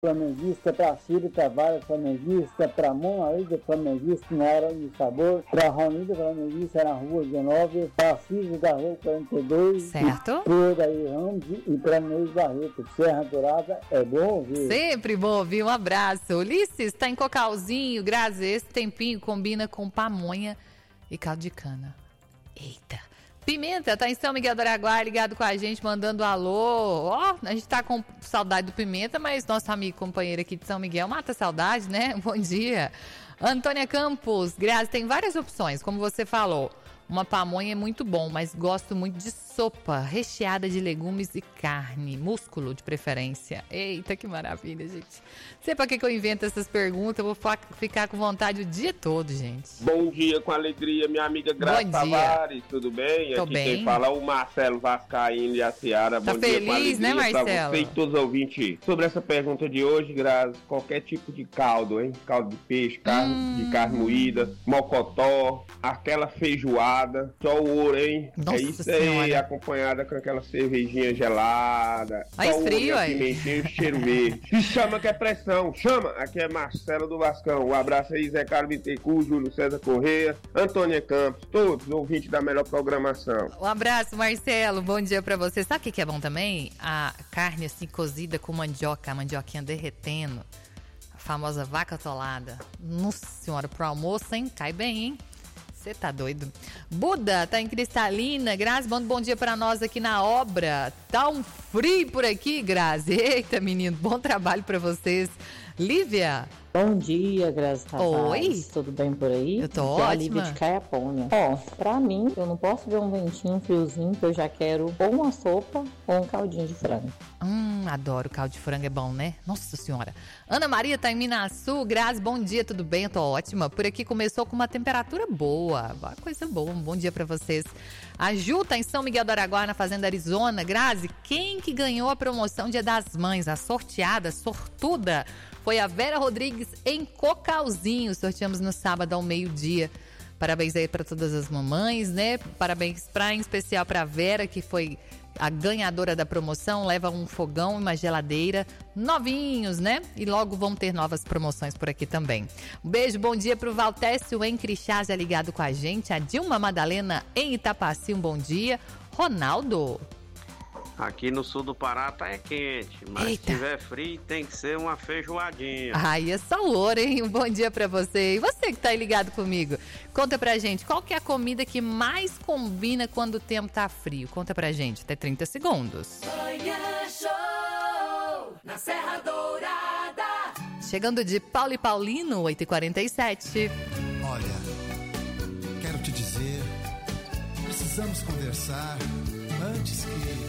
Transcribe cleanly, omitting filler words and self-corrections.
flamenguista, pra Ciro Tavares, flamenguista, pra Mona Lisa, flamenguista na Hora de Sabor, pra Ronilda, flamenguista na Rua 19, pra Cícero da Rua 42, certo? Por aí Ramos e pra Neus Barreto. Serra Dourada, é bom ouvir. Sempre bom ouvir, um abraço. Ulisses, tá em Cocalzinho, Grazi, esse tempinho combina com pamonha e caldo de cana. Eita. Pimenta, tá em São Miguel do Araguaia, ligado com a gente, mandando alô. Ó, a gente tá com saudade do Pimenta, mas nosso amigo companheiro aqui de São Miguel mata a saudade, né? Bom dia. Antônia Campos, Grazi, tem várias opções, como você falou. Uma pamonha é muito bom, mas gosto muito de sopa recheada de legumes e carne, músculo de preferência. Eita, que maravilha, gente. Não sei pra que eu invento essas perguntas, eu vou ficar com vontade o dia todo, gente. Bom dia, com alegria, minha amiga Grazi Tavares, tudo bem? Tô aqui bem. Quem fala é o Marcelo Vascaíno e a Ciara. Tá bom dia, feliz, com alegria, né, Marcelo? Pra você e todos os ouvintes. Sobre essa pergunta de hoje, Grazi, qualquer tipo de caldo, hein? Caldo de peixe, de carne moída, mocotó, aquela feijoada, só o ouro, hein? Nossa é isso Senhora. aí, acompanhada com aquela cervejinha gelada. Aí só o frio, ouro, a aí. pimentinha e o cheiro verde. Se chama que é pressão, chama! Aqui é Marcelo do Vascão. Um abraço aí, Zé Carlos Bittencourt, Júlio César Corrêa, Antônia Campos, todos os ouvintes da melhor programação. Um abraço, Marcelo. Bom dia pra você. Sabe o que é bom também? A carne assim cozida com mandioca, a mandioquinha derretendo. A famosa vaca atolada. Nossa senhora, pro almoço, hein? Cai bem, hein? Você tá doido. Buda, tá em Cristalina. Grazi, manda um bom dia pra nós aqui na obra. Tá um frio por aqui, Grazi. Eita, menino, bom trabalho pra vocês. Lívia. Bom dia, Grazi Tavares. Oi. Tudo bem por aí? Eu tô Aqui é a ótima. Lívia de Caiapônia. Ó, pra mim, eu não posso ver um ventinho, um friozinho, que eu já quero ou uma sopa ou um caldinho de frango. Adoro caldo de frango, é bom, né? Nossa senhora. Ana Maria tá em Minaçu. Grazi, bom dia, tudo bem? Eu tô ótima. Por aqui começou com uma temperatura boa. Uma coisa boa, um bom dia pra vocês. A Ju tá em São Miguel do Araguaia, na Fazenda Arizona. Grazi, quem que ganhou a promoção Dia das Mães? A sorteada, sortuda, foi a Vera Rodrigues em Cocalzinho. Sorteamos no sábado ao meio-dia. Parabéns aí para todas as mamães, né? Parabéns em especial para a Vera, que foi a ganhadora da promoção. Leva um fogão e uma geladeira novinhos, né? E logo vão ter novas promoções por aqui também. Um beijo, bom dia pro Valtécio em Crixás, já ligado com a gente. A Dilma Madalena em Itapaci, um bom dia. Ronaldo. Aqui no sul do Pará tá quente, mas Eita. se tiver frio tem que ser uma feijoadinha. Ai, essa loura, hein? Um bom dia pra você. E você que tá aí ligado comigo, conta pra gente, qual que é a comida que mais combina quando o tempo tá frio? Conta pra gente, até 30 segundos. Manhã Show, na Serra Dourada. Chegando de Paulo e Paulino, 8h47. Olha, quero te dizer, precisamos conversar antes que